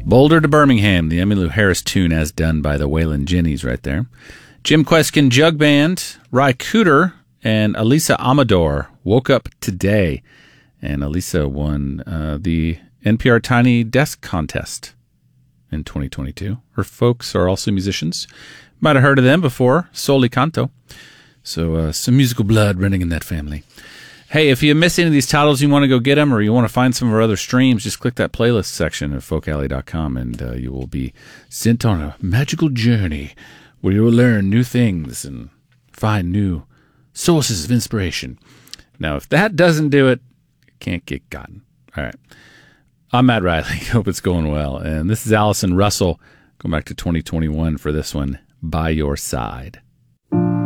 Boulder to Birmingham, the Emmylou Harris tune as done by the Waylon Jennings right there. Jim Kweskin Jug Band, Ry Cooder, and Elisa Amador, Woke Up Today. And Elisa won the NPR Tiny Desk Contest in 2022. Her folks are also musicians. Might have heard of them before, Soli Canto. So some musical blood running in that family. Hey, if you miss any of these titles, you want to go get them, or you want to find some of our other streams, just click that playlist section at folkalley.com, and you will be sent on a magical journey where you will learn new things and find new sources of inspiration. Now, if that doesn't do it, it can't get gotten. All right. I'm Matt Riley. Hope it's going well. And this is Allison Russell. Going back to 2021 for this one, By Your Side.